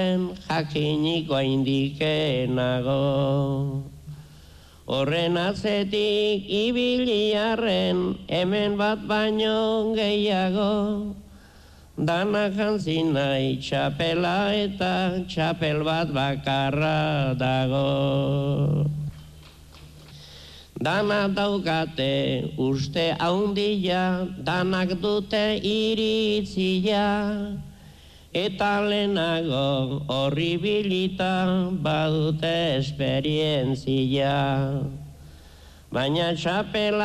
den jakiniko indikenago. Horren atzetik ibiliarren hemen bat baino gehiago, danak jantzi nahi txapela eta txapel bat bakarra dago. Danak daukate uste haundia, danak dute iritzia, eta lehenago horri bilita badute esperientzia. Baina txapela